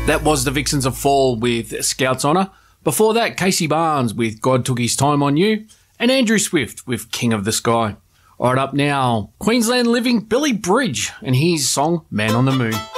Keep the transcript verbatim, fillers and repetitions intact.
That was the Vixens of Fall with Scout's Honour. Before that, Casey Barnes with God Took His Time on You, and Andrew Swift with King of the Sky. All right, up now, Queensland living Billy Bridge and his song Man on the Moon.